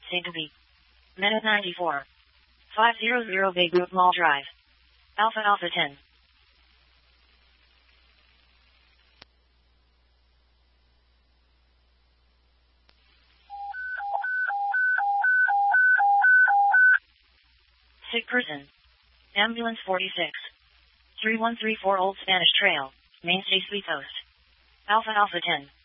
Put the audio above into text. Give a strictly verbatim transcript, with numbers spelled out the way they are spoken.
Saint-Denis. Minute ninety-four. five hundred Bay Group Mall Drive. Alpha Alpha ten. Sick person. Ambulance forty-six. three one three four Old Spanish Trail, Mainstay Sweet Post. Alpha Alpha ten.